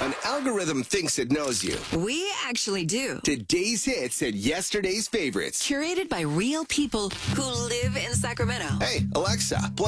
An algorithm thinks it knows you. We actually do. Today's hits and yesterday's favorites. Curated by real people who live in Sacramento. Hey, Alexa, play